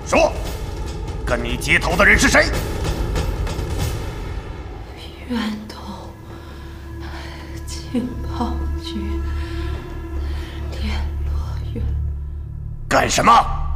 说，跟你接头的人是谁？ 源头情报局联络员。 干什么？